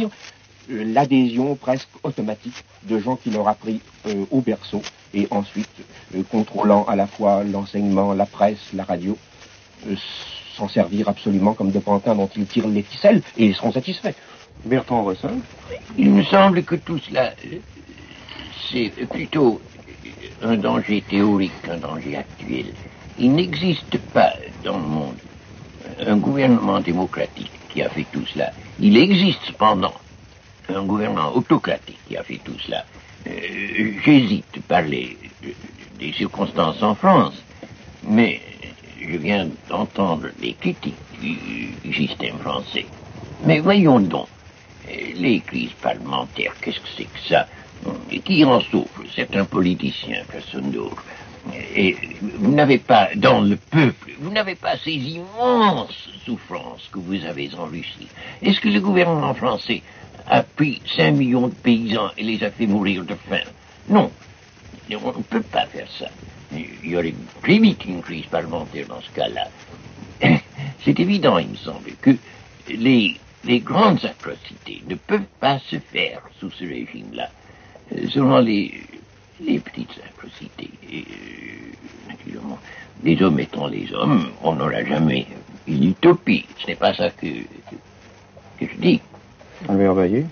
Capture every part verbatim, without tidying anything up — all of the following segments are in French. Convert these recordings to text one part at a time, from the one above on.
obtenir euh, l'adhésion presque automatique de gens qui l'auraient pris euh, au berceau et ensuite euh, contrôlant à la fois l'enseignement, la presse, la radio, euh, s'en servir absolument comme de pantin dont ils tirent les ficelles et ils seront satisfaits. Bertrand Russell? Il me semble que tout cela, c'est plutôt un danger théorique qu'un danger actuel. Il n'existe pas dans le monde un gouvernement démocratique qui a fait tout cela. Il existe cependant un gouvernement autocratique qui a fait tout cela. Euh, J'hésite de parler des circonstances en France, mais je viens d'entendre les critiques du, du système français. Mais voyons donc, les crises parlementaires, qu'est-ce que c'est que ça? Et qui en souffre? C'est un politicien, personne d'autre. Et vous n'avez pas, dans le peuple, vous n'avez pas ces immenses souffrances que vous avez en Russie. Est-ce que le gouvernement français a pris cinq millions de paysans et les a fait mourir de faim? Non. On ne peut pas faire ça. Il y aurait très vite une crise parlementaire dans ce cas-là. C'est évident, il me semble, que les, les grandes atrocités ne peuvent pas se faire sous ce régime-là. Seulement les, les petites atrocités. Et, euh, les hommes étant les hommes, on n'aura jamais une utopie. Ce n'est pas ça que, que, que je dis. Albert Baillet?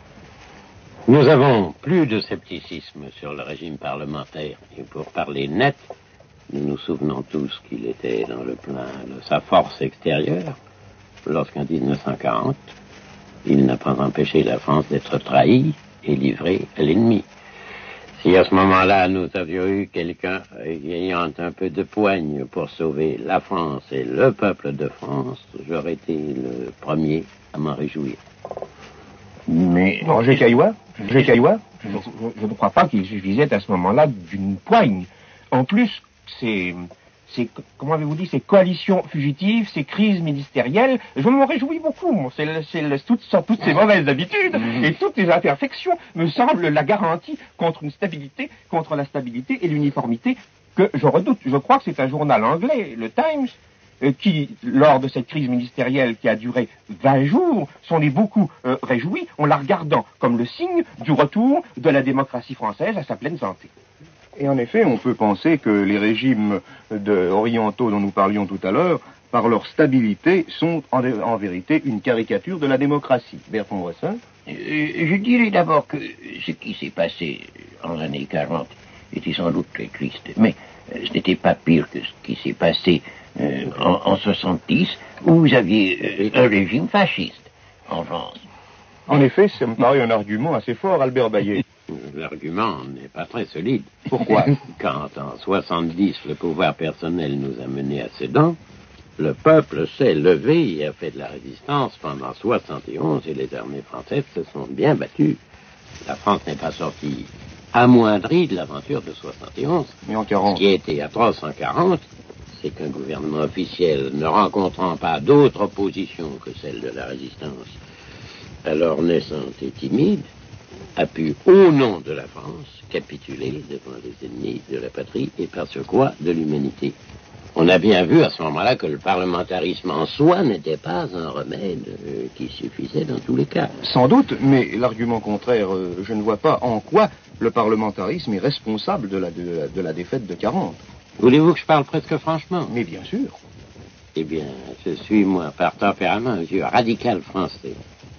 Nous avons plus de scepticisme sur le régime parlementaire. Et pour parler net, nous nous souvenons tous qu'il était dans le plein de sa force extérieure, lorsqu'en mille neuf cent quarante, il n'a pas empêché la France d'être trahie et livrée à l'ennemi. Si à ce moment-là, nous avions eu quelqu'un ayant un peu de poigne pour sauver la France et le peuple de France, j'aurais été le premier à m'en réjouir. Mais Roger Caillois, Roger Caillois, je, je, je ne crois pas qu'il suffisait à ce moment-là d'une poigne. En plus, c'est, c'est, comment avez-vous dit, ces coalitions fugitives, ces crises ministérielles, je m'en réjouis beaucoup. C'est, c'est, toutes, toutes ces mauvaises habitudes et toutes les imperfections me semblent la garantie contre une stabilité, contre la stabilité et l'uniformité que je redoute. Je crois que c'est un journal anglais, le Times, qui, lors de cette crise ministérielle qui a duré vingt jours, s'en est beaucoup euh, réjoui en la regardant comme le signe du retour de la démocratie française à sa pleine santé. Et en effet, on peut penser que les régimes de, orientaux dont nous parlions tout à l'heure, par leur stabilité, sont en, en vérité une caricature de la démocratie. Bertrand Russell? euh, Je dirais d'abord que ce qui s'est passé en l'année quarante était sans doute très triste, mais euh, ce n'était pas pire que ce qui s'est passé Euh, en, en soixante-dix, où vous aviez euh, un régime fasciste en France. En effet, ça me paraît un argument assez fort, Albert Baillet. L'argument n'est pas très solide. Pourquoi? Quand en soixante-dix, le pouvoir personnel nous a menés à ses dents, le peuple s'est levé et a fait de la résistance pendant soixante et onze et les armées françaises se sont bien battues. La France n'est pas sortie amoindrie de l'aventure de soixante et onze. Mais en quarante. Ce qui a été atroce en quarante, c'est qu'un gouvernement officiel, ne rencontrant pas d'autre opposition que celle de la résistance, alors naissante et timide, a pu, au nom de la France, capituler devant les ennemis de la patrie et par ce quoi de l'humanité. On a bien vu à ce moment-là que le parlementarisme en soi n'était pas un remède euh, qui suffisait dans tous les cas. Sans doute, mais l'argument contraire, euh, je ne vois pas en quoi le parlementarisme est responsable de la, de, la, de la défaite de quarante. Voulez-vous que je parle presque franchement? Mais bien sûr. Eh bien, je suis, moi, par tempérament, un vieux radical français.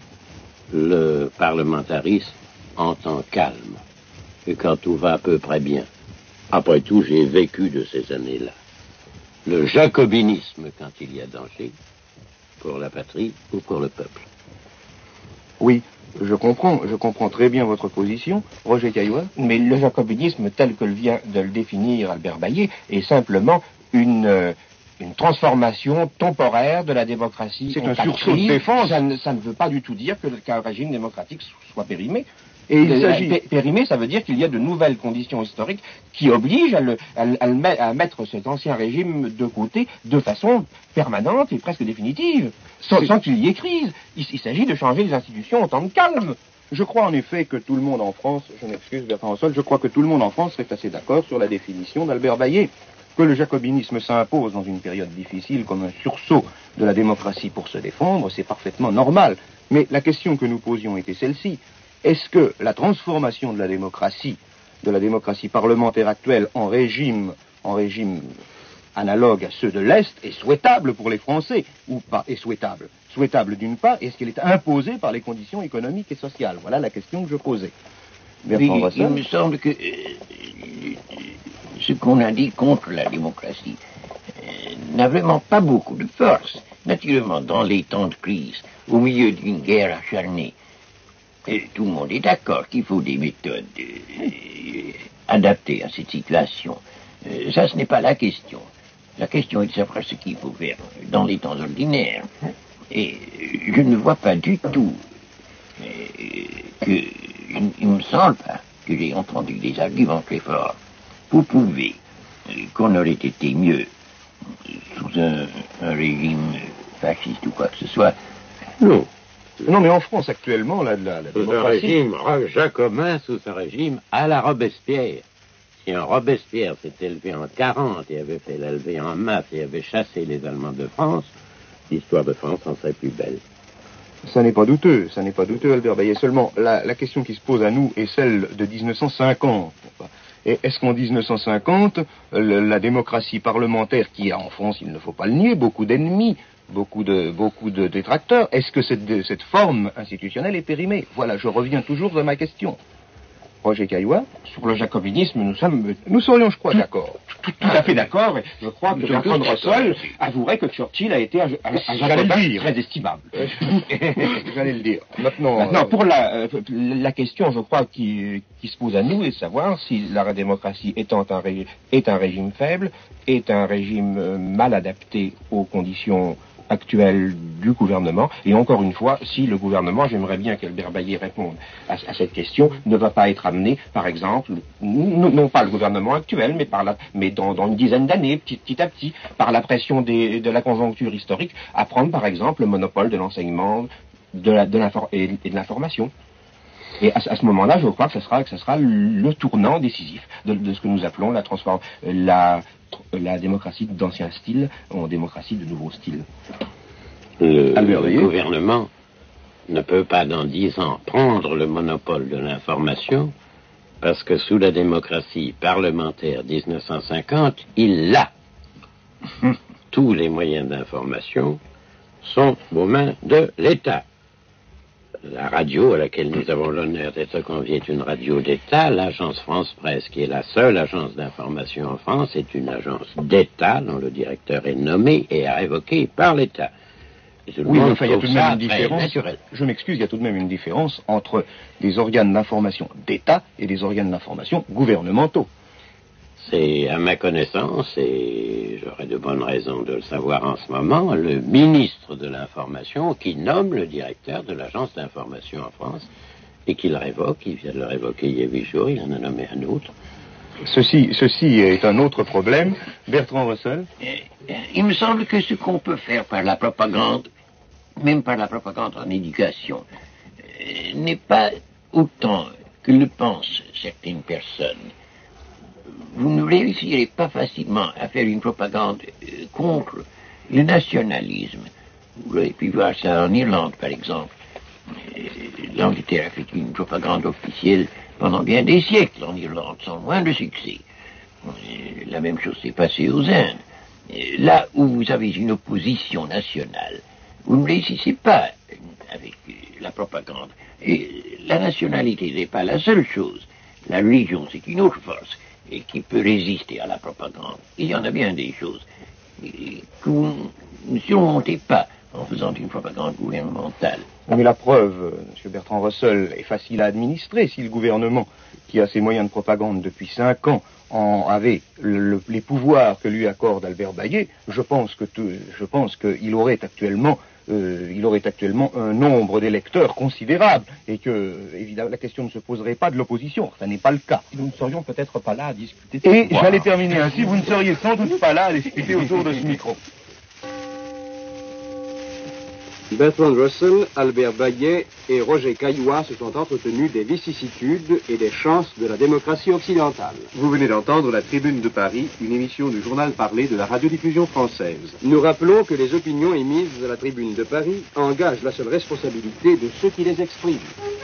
Le parlementarisme en temps calme, et quand tout va à peu près bien. Après tout, j'ai vécu de ces années-là. Le jacobinisme quand il y a danger, pour la patrie ou pour le peuple. Oui, je comprends, je comprends très bien votre position, Roger Caillois. Mais le jacobinisme tel que vient de le définir Albert Baillet est simplement une, euh, une transformation temporaire de la démocratie. C'est un sursaut de défense. Ça ne, ça ne veut pas du tout dire que, qu'un régime démocratique soit périmé. Et il s'agit... P- périmé, ça veut dire qu'il y a de nouvelles conditions historiques qui obligent à, le, à, à, le, à mettre cet ancien régime de côté de façon permanente et presque définitive, sans, sans qu'il y ait crise. Il, il s'agit de changer les institutions en temps de calme. Je crois en effet que tout le monde en France, je m'excuse Bertrand Russell, je crois que tout le monde en France serait assez d'accord sur la définition d'Albert Baillet, que le jacobinisme s'impose dans une période difficile comme un sursaut de la démocratie pour se défendre, c'est parfaitement normal. Mais la question que nous posions était celle-ci. Est-ce que la transformation de la démocratie, de la démocratie parlementaire actuelle en régime, en régime analogue à ceux de l'Est est souhaitable pour les Français ou pas est souhaitable? Souhaitable d'une part, est-ce qu'elle est imposée par les conditions économiques et sociales? Voilà la question que je posais. Bertrand Russell. Il me semble que euh, ce qu'on a dit contre la démocratie euh, n'a vraiment pas beaucoup de force. Naturellement, dans les temps de crise, au milieu d'une guerre acharnée, euh, tout le monde est d'accord qu'il faut des méthodes euh, adaptées à cette situation. Euh, ça, ce n'est pas la question. La question est de savoir ce qu'il faut faire dans les temps ordinaires. Et je ne vois pas du tout euh, que... Il, il me semble pas que j'ai entendu des arguments très forts pour prouver euh, qu'on aurait été mieux sous un, un régime fasciste ou quoi que ce soit. Non. Non, mais en France, actuellement, la, la, la sous démocratie... un régime jacobin, sous un régime à la Robespierre. Si un Robespierre s'était élevé en quarante et avait fait la levée en masse et avait chassé les Allemands de France, l'histoire de France en serait plus belle. Ça n'est pas douteux, ça n'est pas douteux, Albert Bayet. Seulement, la, la question qui se pose à nous est celle de dix-neuf cent cinquante. Et est-ce qu'en dix-neuf cent cinquante, le, la démocratie parlementaire, qui a en France, il ne faut pas le nier, beaucoup d'ennemis, beaucoup de, beaucoup de détracteurs, est-ce que cette, de, cette forme institutionnelle est périmée? Voilà, je reviens toujours à ma question. Roger Caillois? Sur le jacobinisme, nous sommes... Nous serions, je crois, d'accord. Tout, tout à fait d'accord, et je crois que Bertrand Russell avouerait que Churchill a été un, un, un jacobin très estimable. J'allais le dire. Maintenant, Maintenant euh... pour la, euh, la question, je crois, qui, qui se pose à nous, est de savoir si la démocratie étant un, est un régime faible, est un régime euh, mal adapté aux conditions actuelle du gouvernement, et encore une fois, si le gouvernement, j'aimerais bien qu'Albert Bayet réponde à, à cette question, ne va pas être amené, par exemple, non, non pas le gouvernement actuel, mais, par la, mais dans, dans une dizaine d'années, petit, petit à petit, par la pression des, de la conjoncture historique, à prendre, par exemple, le monopole de l'enseignement de la, de et, et de l'information. Et à, à ce moment-là, je crois que ce sera, que ce sera le tournant décisif de, de ce que nous appelons la transformation, la la démocratie d'ancien style en démocratie de nouveau style. Le, le gouvernement ne peut pas dans dix ans prendre le monopole de l'information parce que sous la démocratie parlementaire dix-neuf cent cinquante, il l'a. Tous les moyens d'information sont aux mains de l'État. La radio à laquelle nous avons l'honneur d'être conviés est une radio d'État. L'agence France-Presse, qui est la seule agence d'information en France, est une agence d'État dont le directeur est nommé et révoqué par l'État. Oui, mais enfin, il y a tout de même une différence. Je m'excuse, il y a tout de même une différence entre des organes d'information d'État et des organes d'information gouvernementaux. C'est, à ma connaissance, et j'aurais de bonnes raisons de le savoir en ce moment, le ministre de l'Information qui nomme le directeur de l'agence d'information en France et qui le révoque. Il vient de le révoquer il y a huit jours, il en a nommé un autre. Ceci, ceci est un autre problème. Bertrand Russell? Il me semble que ce qu'on peut faire par la propagande, même par la propagande en éducation, n'est pas autant que le pensent certaines personnes. Vous ne réussirez pas facilement à faire une propagande euh, contre le nationalisme. Vous avez pu voir ça en Irlande, par exemple. Euh, L'Angleterre a fait une propagande officielle pendant bien des siècles en Irlande, sans moins de succès. Euh, la même chose s'est passée aux Indes. Euh, là où vous avez une opposition nationale, vous ne réussissez pas avec euh, la propagande. Et la nationalité n'est pas la seule chose. La religion, c'est une autre force et qui peut résister à la propagande. Il y en a bien des choses que vous ne surmontez pas en faisant une propagande gouvernementale. Mais la preuve, M. Bertrand Russell, est facile à administrer. Si le gouvernement, qui a ses moyens de propagande depuis cinq ans, en avait le, le, les pouvoirs que lui accorde Albert Bayet, je pense que tout, je pense qu'il aurait actuellement Euh, il aurait actuellement un nombre d'électeurs considérable et que, évidemment, la question ne se poserait pas de l'opposition. Ça n'est pas le cas. Nous ne serions peut-être pas là à discuter. Et j'allais terminer ainsi, vous ne seriez sans doute pas là à discuter autour de ce micro. Bertrand Russell, Albert Bayet et Roger Caillois se sont entretenus des vicissitudes et des chances de la démocratie occidentale. Vous venez d'entendre La Tribune de Paris, une émission du journal parlé de la radiodiffusion française. Nous rappelons que les opinions émises à la Tribune de Paris engagent la seule responsabilité de ceux qui les expriment.